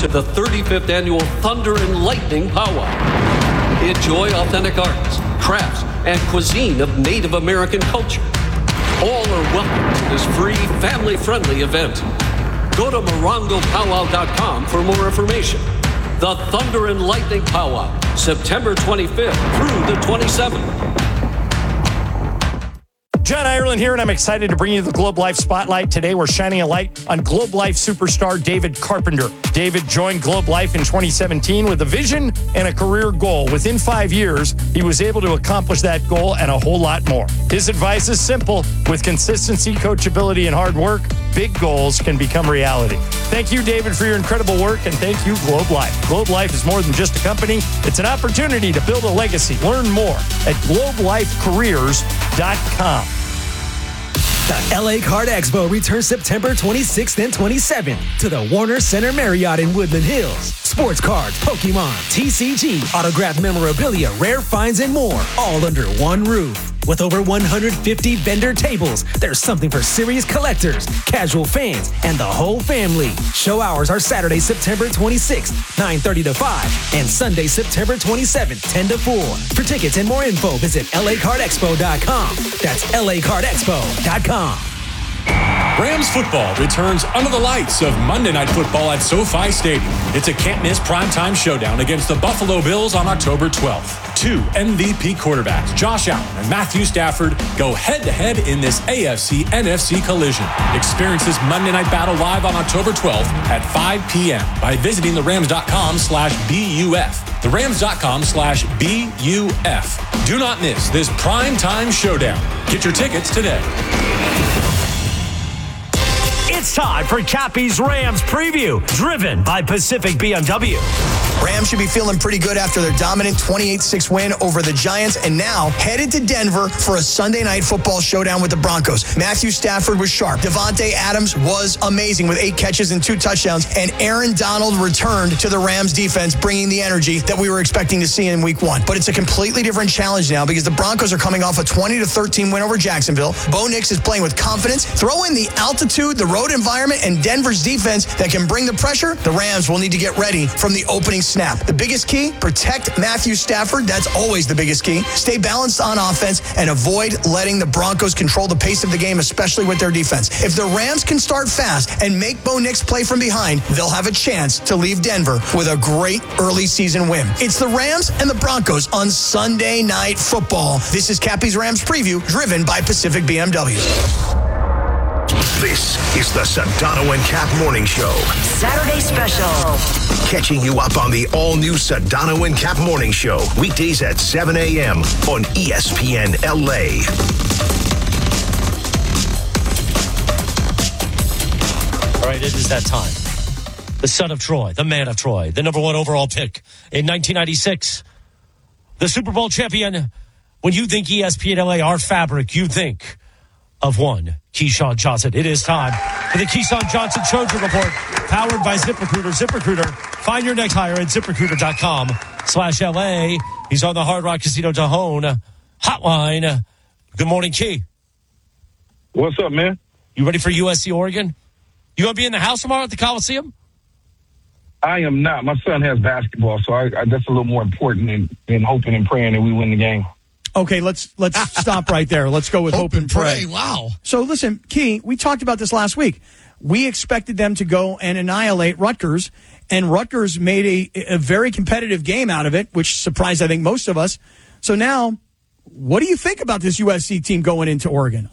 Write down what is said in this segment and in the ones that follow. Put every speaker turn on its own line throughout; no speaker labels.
to the 35th Annual Thunder and Lightning Powwow. Enjoy authentic arts, crafts, and cuisine of Native American culture. All are welcome to this free, family-friendly event. Go to morongopowwow.com for more information. The Thunder and Lightning Powwow, September 25th through the 27th.
John Ireland here, and I'm excited to bring you the Globe Life Spotlight. Today, we're shining a light on Globe Life superstar David Carpenter. David joined Globe Life in 2017 with a vision and a career goal. Within 5 years, he was able to accomplish that goal and a whole lot more. His advice is simple. With consistency, coachability, and hard work, big goals can become reality. Thank you, David, for your incredible work, and thank you, Globe Life. Globe Life is more than just a company. It's an opportunity to build a legacy. Learn more at globelifecareers.com.
The LA Card Expo returns September 26th and 27th to the Warner Center Marriott in Woodland Hills. Sports cards, Pokemon, TCG, autographed memorabilia, rare finds, and more, all under one roof. With over 150 vendor tables, there's something for serious collectors, casual fans, and the whole family. Show hours are Saturday, September 26th, 9:30 to 5, and Sunday, September 27th, 10 to 4. For tickets and more info, visit lacardexpo.com. That's lacardexpo.com.
Rams football returns under the lights of Monday Night Football at SoFi Stadium. It's a can't-miss primetime showdown against the Buffalo Bills on October 12th. Two MVP quarterbacks, Josh Allen and Matthew Stafford, go head-to-head in this AFC-NFC collision. Experience this Monday Night battle live on October 12th at 5 p.m. by visiting therams.com/BUF. therams.com/BUF. Do not miss this primetime showdown. Get your tickets today.
It's time for Cappy's Rams preview, driven by Pacific BMW.
Rams should be feeling pretty good after their dominant 28-6 win over the Giants, and now headed to Denver for a Sunday Night Football showdown with the Broncos. Matthew Stafford was sharp. Devontae Adams was amazing with 8 catches and 2 touchdowns, and Aaron Donald returned to the Rams defense, bringing the energy that we were expecting to see in Week 1. But it's a completely different challenge now because the Broncos are coming off a 20-13 win over Jacksonville. Bo Nix is playing with confidence. Throw in the altitude, the road environment, and Denver's defense that can bring the pressure. The Rams will need to get ready from the opening snap. The biggest key, protect Matthew Stafford. That's always the biggest key. Stay balanced on offense and avoid letting the Broncos control the pace of the game, especially with their defense. If the Rams can start fast and make Bo Nix play from behind, they'll have a chance to leave Denver with a great early season win. It's the Rams and the Broncos on Sunday Night Football. This is Cappy's Rams preview, driven by Pacific BMW.
This is the Sedano and Cap Morning Show.
Saturday special.
Catching you up on the all-new Sedano and Cap Morning Show. Weekdays at 7 a.m. on ESPN LA.
All right, it is that time. The son of Troy, the man of Troy, the number 1 overall pick in 1996. The Super Bowl champion. When you think ESPN LA, our fabric, you think of one Keyshawn Johnson. It is time for the Keyshawn Johnson Trojan Report, powered by ZipRecruiter. ZipRecruiter, find your next hire at ZipRecruiter.com/LA. He's on the Hard Rock Casino Tahoe hotline. Good morning, Key.
What's up, man?
You ready for USC Oregon? You going to be in the house tomorrow at the Coliseum?
I am not. My son has basketball, so that's a little more important than hoping and praying that we win the game.
Okay, let's stop right there. Let's go with hope and pray.
Wow.
So listen, Key, we talked about this last week. We expected them to go and annihilate Rutgers, and Rutgers made a very competitive game out of it, which surprised, I think, most of us. So now, what do you think about this USC team going into Oregon?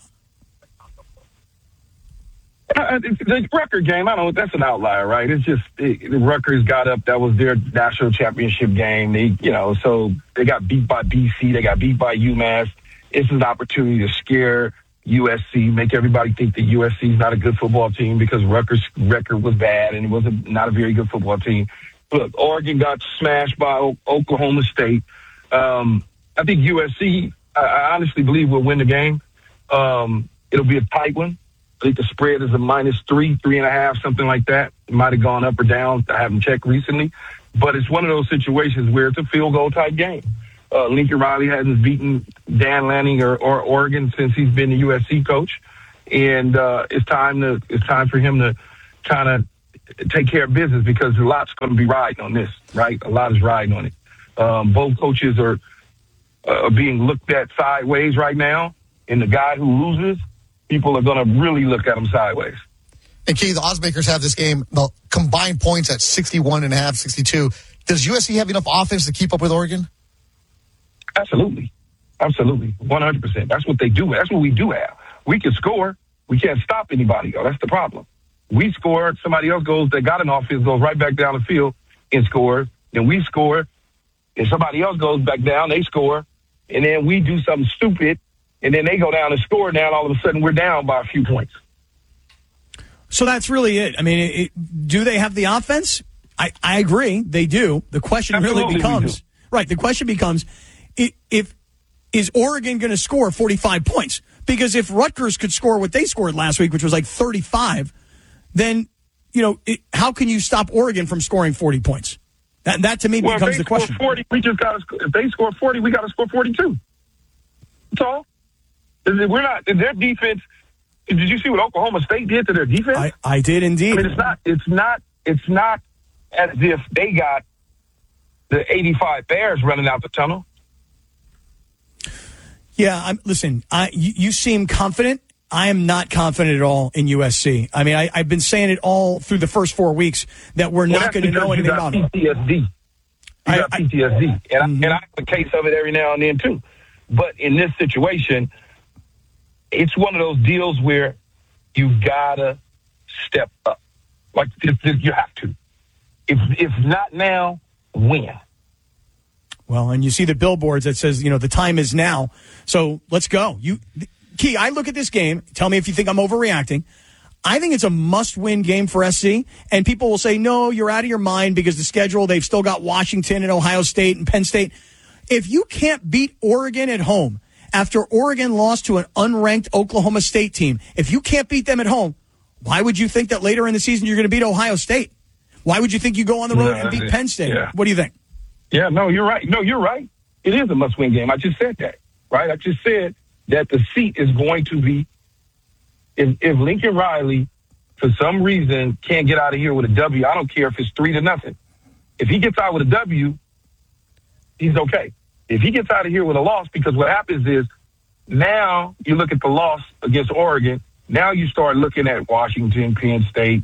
The Rutgers game, I don't know, that's an outlier, right? It's just the Rutgers got up. That was their national championship game. So they got beat by BC. They got beat by UMass. It's an opportunity to scare USC, make everybody think that USC is not a good football team because Rutgers' record was bad and it was not a very good football team. Look, Oregon got smashed by Oklahoma State. I think USC, I honestly believe, will win the game. It'll be a tight one. I think the spread is a -3, 3.5, something like that. It might have gone up or down. I haven't checked recently. But it's one of those situations where it's a field goal type game. Lincoln Riley hasn't beaten Dan Lanning or Oregon since he's been the USC coach. And it's time for him to kind of take care of business because a lot's going to be riding on this, right? A lot is riding on it. Both coaches are being looked at sideways right now, and the guy who loses, people are going to really look at him sideways.
And Key, the oddsmakers have this game, the combined points at 61.5, 62. Does USC have enough offense to keep up with Oregon?
Absolutely. 100%. That's what they do. That's what we do have. We can score. We can't stop anybody, though. That's the problem. We score. Somebody else they got an offense, goes right back down the field and scores. Then we score. And somebody else goes back down, they score. And then we do something stupid. And then they go down and score. Now all of a sudden we're down by a few points.
So that's really it. I mean, do they have the offense? I agree, they do. The question
Absolutely
really becomes, right, the question becomes, is Oregon going to score 45 points? Because if Rutgers could score what they scored last week, which was like 35, then, how can you stop Oregon from scoring 40 points? That to me becomes the question.
40, if they score 40, we got to score 42. That's all. We're not, their defense, did you see what Oklahoma State did to their defense?
I did indeed.
I mean, it's not as if they got the 85 Bears running out the tunnel.
Yeah, listen, you seem confident. I am not confident at all in USC. I mean, I've been saying it all through the first 4 weeks that we're not going to know anything about it.
PTSD. You got PTSD. And I have a case of it every now and then, too. But in this situation, it's one of those deals where you got to step up. Like, you have to. If not now, when?
Well, and you see the billboards that says, the time is now. So let's go. Key, I look at this game. Tell me if you think I'm overreacting. I think it's a must-win game for SC. And people will say, no, you're out of your mind because the schedule, they've still got Washington and Ohio State and Penn State. If you can't beat Oregon at home after Oregon lost to an unranked Oklahoma State team, if you can't beat them at home, why would you think that later in the season you're going to beat Ohio State? Why would you think you go on the road and beat Penn State? Yeah. What do you think?
Yeah, no, you're right. It is a must-win game. I just said that, right? I just said that the seat is going to be, if Lincoln Riley, for some reason, can't get out of here with a W, I don't care if it's 3-0. If he gets out with a W, he's okay. If he gets out of here with a loss, because what happens is now you look at the loss against Oregon, now you start looking at Washington, Penn State,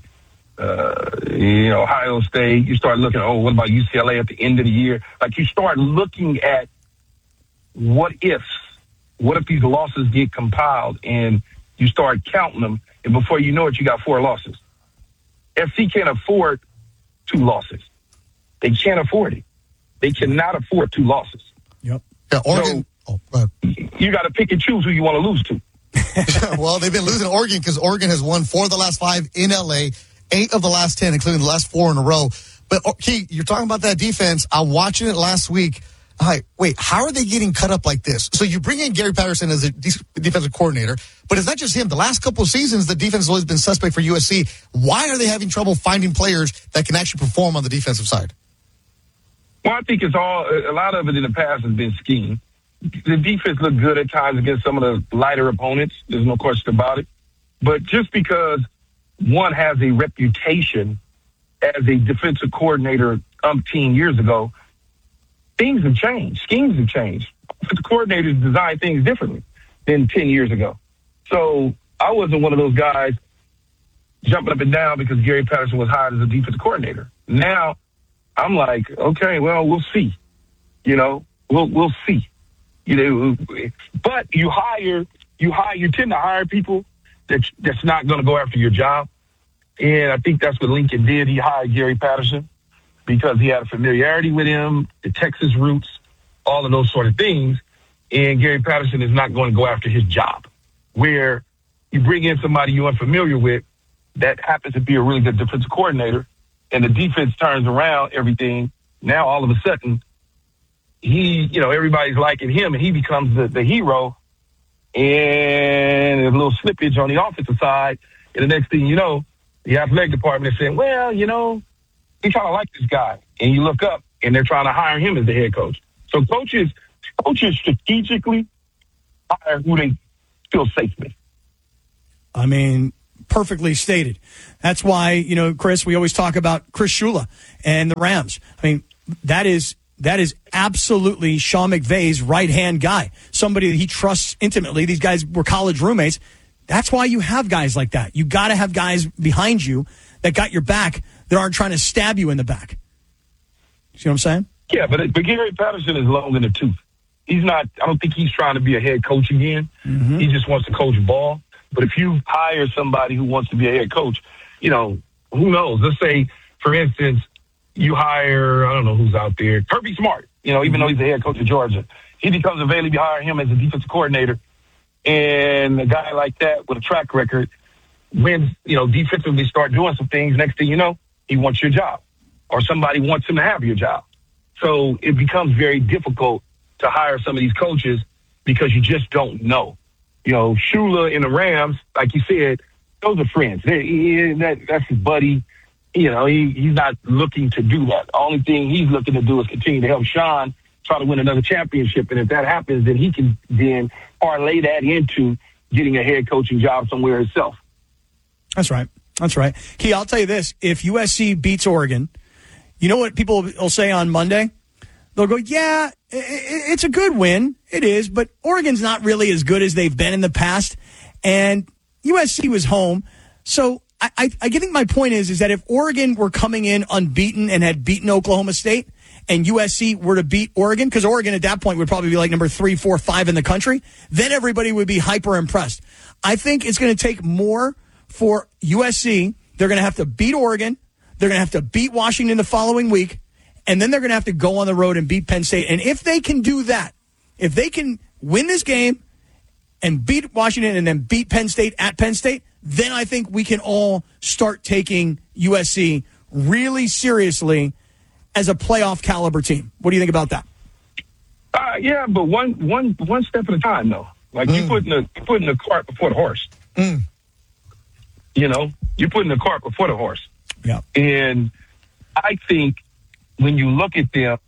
Ohio State. You start looking, what about UCLA at the end of the year? Like, you start looking at what if these losses get compiled, and you start counting them, and before you know it, you got 4 losses. SC can't afford 2 losses. They can't afford it. They cannot afford 2 losses.
Yep.
Yeah, Oregon.
You got to pick and choose who you want to lose to.
Well, they've been losing Oregon because Oregon has won 4 of the last 5 in LA, 8 of the last 10, including the last 4 in a row. But, Key, you're talking about that defense. I'm watching it last week. Wait, how are they getting cut up like this? So you bring in Gary Patterson as a defensive coordinator, but it's not just him. The last couple of seasons, the defense has always been suspect for USC. Why are they having trouble finding players that can actually perform on the defensive side?
Well, I think a lot of it in the past has been scheme. The defense looked good at times against some of the lighter opponents. There's no question about it. But just because one has a reputation as a defensive coordinator 10 years ago, things have changed. Schemes have changed. The coordinators design things differently than 10 years ago. So I wasn't one of those guys jumping up and down because Gary Patterson was hired as a defensive coordinator. Now I'm like, okay, well, we'll see. We'll see. But you tend to hire people that's not going to go after your job. And I think that's what Lincoln did. He hired Gary Patterson because he had a familiarity with him, the Texas roots, all of those sort of things. And Gary Patterson is not going to go after his job. Where you bring in somebody you're unfamiliar with that happens to be a really good defensive coordinator, and the defense turns around everything. Now, all of a sudden, everybody's liking him, and he becomes the hero. And there's a little slippage on the offensive side. And the next thing you know, the athletic department is saying, well, we kind of like this guy. And you look up, and they're trying to hire him as the head coach. So coaches strategically hire who they feel safe with.
I mean, perfectly stated. That's why, Chris, we always talk about Chris Shula and the Rams. I mean, that is absolutely Sean McVay's right-hand guy, somebody that he trusts intimately. These guys were college roommates. That's why you have guys like that. You got to have guys behind you that got your back that aren't trying to stab you in the back. See what I'm saying?
Yeah, but Gary Patterson is long in the tooth. He's not. I don't think he's trying to be a head coach again. Mm-hmm. He just wants to coach ball. But if you hire somebody who wants to be a head coach, who knows? Let's say, for instance, you hire, I don't know who's out there, Kirby Smart, even though he's the head coach of Georgia. He becomes available, you hire him as a defensive coordinator. And a guy like that with a track record wins, defensively start doing some things. Next thing you know, he wants your job or somebody wants him to have your job. So it becomes very difficult to hire some of these coaches because you just don't know. Shula and the Rams, like you said, those are friends. That's his buddy. He's not looking to do that. The only thing he's looking to do is continue to help Sean try to win another championship. And if that happens, then he can then parlay that into getting a head coaching job somewhere himself.
That's right. Key, I'll tell you this. If USC beats Oregon, you know what people will say on Monday? They'll go, yeah, it's a good win. It is, but Oregon's not really as good as they've been in the past. And USC was home. So I think my point is that if Oregon were coming in unbeaten and had beaten Oklahoma State and USC were to beat Oregon, because Oregon at that point would probably be like number 3, 4, 5 in the country, then everybody would be hyper impressed. I think it's going to take more for USC. They're going to have to beat Oregon. They're going to have to beat Washington the following week. And then they're going to have to go on the road and beat Penn State. And if they can do that, if they can win this game and beat Washington and then beat Penn State at Penn State, then I think we can all start taking USC really seriously as a playoff caliber team. What do you think about that?
Yeah, but one step at a time, though. Like you're putting the cart before the horse. You're putting the cart before the horse.
Yeah.
And I think when you look at them,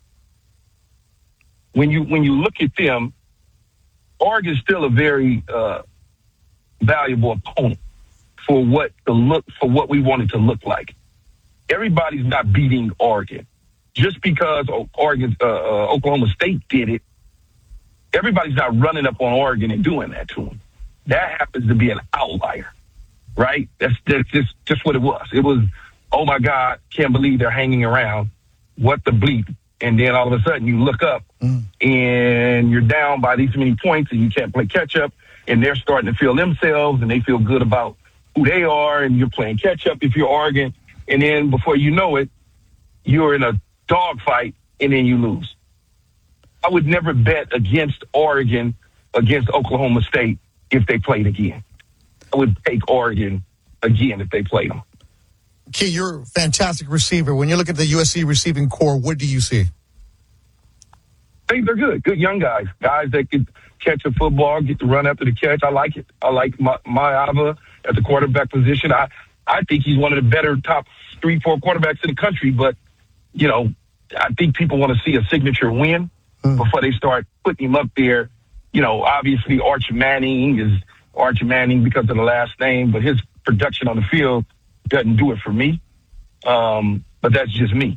Oregon's still a very valuable opponent for what we want it to look like. Everybody's not beating Oregon just because Oklahoma State did it. Everybody's not running up on Oregon and doing that to them. That happens to be an outlier, right? That's just what it was. It was, oh my God, can't believe they're hanging around. What the bleep? And then all of a sudden you look up and you're down by these many points and you can't play catch up, and they're starting to feel themselves and they feel good about who they are, and you're playing catch up if you're Oregon. And then before you know it, you're in a dogfight and then you lose. I would never bet against Oregon against Oklahoma State if they played again. I would take Oregon again if they played them.
Key, you're a fantastic receiver. When you look at the USC receiving core, what do you see?
I think they're good young guys that could catch a football, get to run after the catch. I like it. I like Maiava at the quarterback position. I think he's one of the better top 3-4 quarterbacks in the country, but, I think people want to see a signature win before they start putting him up there. Obviously Arch Manning is Arch Manning because of the last name, but his production on the field doesn't do it for me. But that's just me.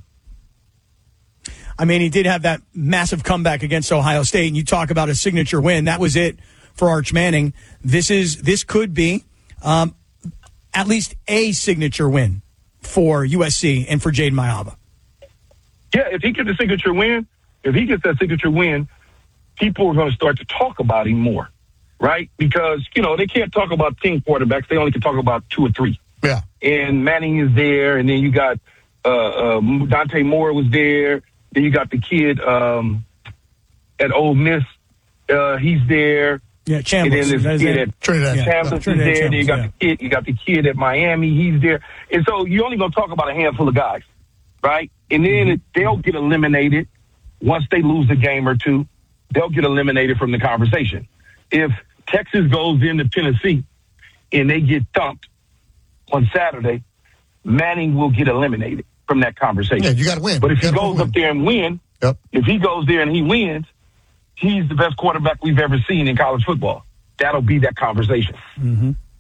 I mean, he did have that massive comeback against Ohio State, and you talk about a signature win. That was it for Arch Manning. This could be at least a signature win for USC and for Jaden Maiava.
Yeah, if he gets that signature win, people are going to start to talk about him more, right? Because, they can't talk about 10 quarterbacks. They only can talk about 2 or 3.
Yeah.
And Manning is there, and then you got Dante Moore was there. Then you got the kid at Ole Miss. He's there.
Yeah, Chambliss.
And then this kid at Chambliss is there. Then you got the kid at Miami. He's there. And so you're only going to talk about a handful of guys, right? And then they'll get eliminated once they lose a game or two. They'll get eliminated from the conversation. If Texas goes into Tennessee and they get thumped on Saturday, Manning will get eliminated from that conversation.
Yeah, you got to win.
But if he goes up there and wins, if he goes there and he wins, he's the best quarterback we've ever seen in college football. That'll be that conversation.
Mm-hmm.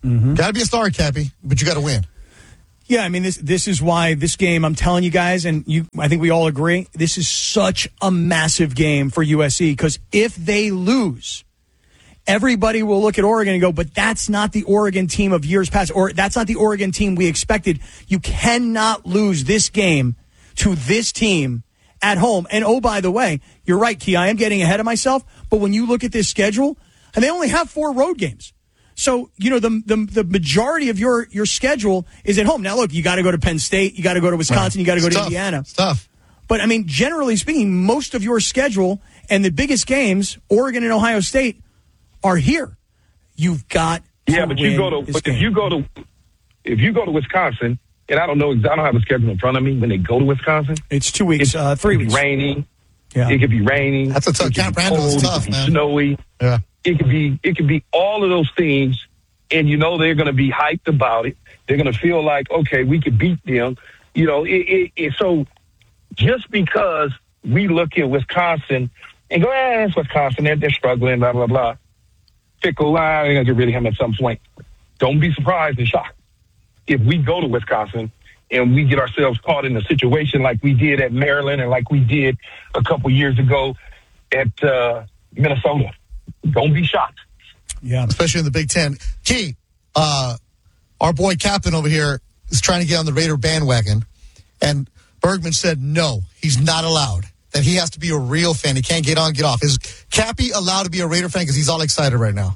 Got to be a star, Cappy, but you got to win.
Yeah, I mean, this is why this game, I'm telling you guys, and I think we all agree, this is such a massive game for USC, because if they lose, everybody will look at Oregon and go, but that's not the Oregon team of years past, or that's not the Oregon team we expected. You cannot lose this game to this team at home. And oh, by the way, you're right, Key, I am getting ahead of myself, but when you look at this schedule, and they only have 4 road games. So, the majority of your schedule is at home. Now, look, you got to go to Penn State, you got to go to Wisconsin, you got to go to Indiana.
It's tough.
But, I mean, generally speaking, most of your schedule and the biggest games, Oregon and Ohio State, are here. You've got to
but you go to
if
you go to Wisconsin, and I don't have a schedule in front of me when they go to Wisconsin.
It's 2 weeks, 3 weeks.
Raining.
Yeah.
It could be raining.
That's a tough. Camp Randall is tough, man.
Snowy.
Yeah.
It could be all of those things, and they're going to be hyped about it. They're going to feel like, okay, we could beat them. So just because we look at Wisconsin and go, it's Wisconsin, they're struggling, blah, blah, blah. Fickle, they're going to get rid of him at some point. Don't be surprised and shocked if we go to Wisconsin and we get ourselves caught in a situation like we did at Maryland and like we did a couple years ago at Minnesota. Don't be shocked.
Yeah.
Especially in the Big Ten. Key, our boy Captain over here is trying to get on the Raider bandwagon. And Bergman said no, he's not allowed. That he has to be a real fan. He can't get on, get off. Is Cappy allowed to be a Raider fan because he's all excited right now?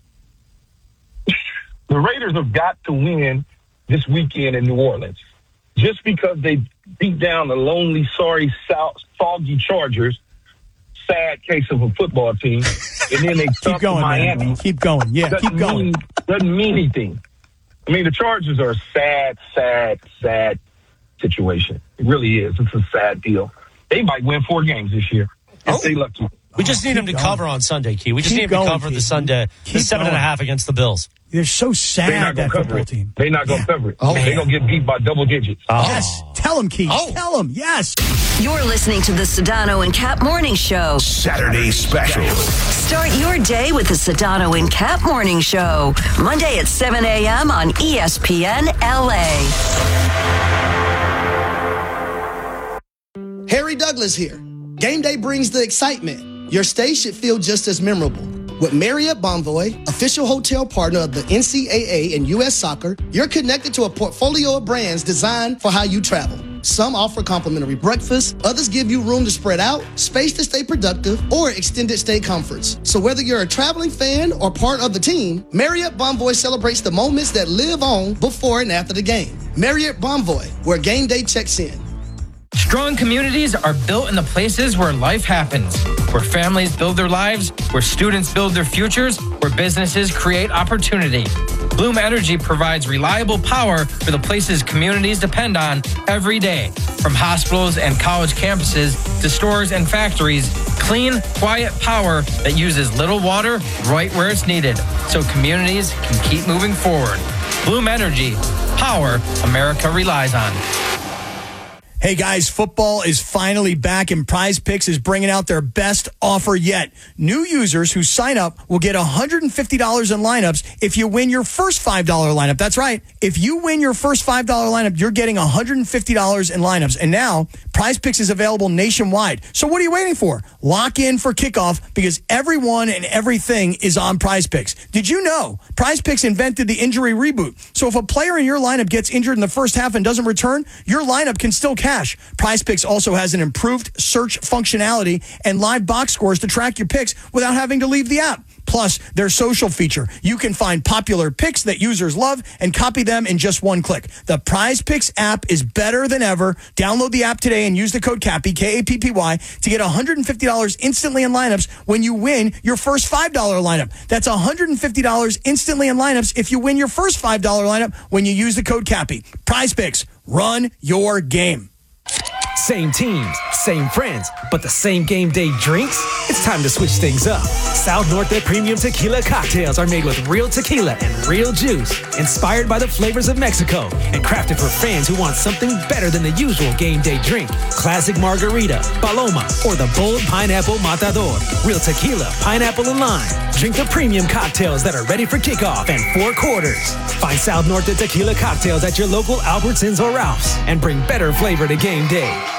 The Raiders have got to win this weekend in New Orleans. Just because they beat down the lonely, sorry, soggy Chargers, sad case of a football team, and then they
keep going,
Miami.
Man. Keep going. Yeah, keep going.
Doesn't mean anything. I mean, the Chargers are a sad situation. It really is. It's a sad deal. They might win 4 games this year if they lucky.
We just need them to cover on Sunday, Key. We just need them to cover the Sunday, the 7.5 against the Bills.
They're so sad, that football team.
They're not going to cover it. They're going to get beat by double digits.
Yes. Tell them, Keith. Tell them. Yes.
You're listening to the Sedano and Cap Morning Show.
Saturday special.
Start your day with the Sedano and Cap Morning Show. Monday at 7 a.m. on ESPN LA.
Harry Douglas here. Game day brings the excitement. Your stay should feel just as memorable. With Marriott Bonvoy, official hotel partner of the NCAA and U.S. Soccer, you're connected to a portfolio of brands designed for how you travel. Some offer complimentary breakfast, others give you room to spread out, space to stay productive, or extended stay comforts. So whether you're a traveling fan or part of the team, Marriott Bonvoy celebrates the moments that live on before and after the game. Marriott Bonvoy, where game day checks in.
Strong communities are built in the places where life happens, where families build their lives, where students build their futures, where businesses create opportunity. Bloom Energy provides reliable power for the places communities depend on every day. From hospitals and college campuses to stores and factories, clean, quiet power that uses little water right where it's needed, so communities can keep moving forward. Bloom Energy, power America relies on.
Hey guys, football is finally back and Prize Picks is bringing out their best offer yet. New users who sign up will get $150 in lineups if you win your first $5 lineup. That's right. If you win your first $5 lineup, you're getting $150 in lineups. And now, Prize Picks is available nationwide. So what are you waiting for? Lock in for kickoff because everyone and everything is on Prize Picks. Did you know Prize Picks invented the injury reboot? So if a player in your lineup gets injured in the first half and doesn't return, your lineup can still cash. Prize Picks also has an improved search functionality and live box scores to track your picks without having to leave the app. Plus, their social feature. You can find popular picks that users love and copy them in just one click. The Prize Picks app is better than ever. Download the app today and use the code CAPPY, K-A-P-P-Y, to get $150 instantly in lineups when you win your first $5 lineup. That's $150 instantly in lineups if you win your first $5 lineup when you use the code CAPPY. Prize Picks. Run your game.
Same teams, same friends, but the same game day drinks? It's time to switch things up. South Norte Premium Tequila cocktails are made with real tequila and real juice, inspired by the flavors of Mexico, and crafted for fans who want something better than the usual game day drink. Classic margarita, paloma, or the bold pineapple matador. Real tequila, pineapple, and lime. Drink the premium cocktails that are ready for kickoff and 4 quarters. Find South Norte Tequila cocktails at your local Albertsons or Ralph's and bring better flavor to game day.